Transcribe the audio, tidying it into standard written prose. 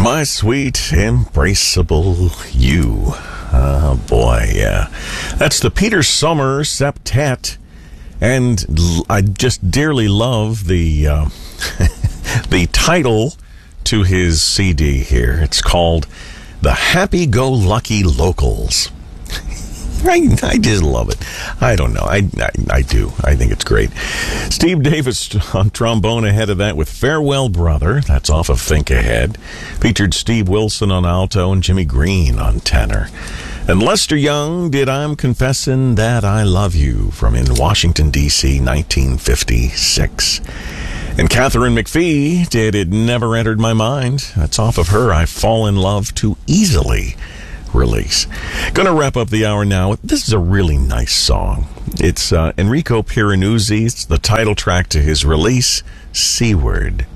My sweet, embraceable you. Oh, boy, yeah. That's the Peter Sommer Septet. And I just dearly love the the title to his CD here. It's called The Happy-Go-Lucky Locals. I just love it. I don't know. I do. I think it's great. Steve Davis on trombone ahead of that with Farewell Brother. That's off of Think Ahead. Featured Steve Wilson on alto and Jimmy Green on tenor. And Lester Young did I'm Confessing That I Love You from In Washington, D.C., 1956. And Catherine McPhee did It Never Entered My Mind. That's off of her I Fall in Love Too Easily release. Gonna wrap up the hour now. This is a really nice song. It's Enrico Piranesi. It's the title track to his release, Seaward.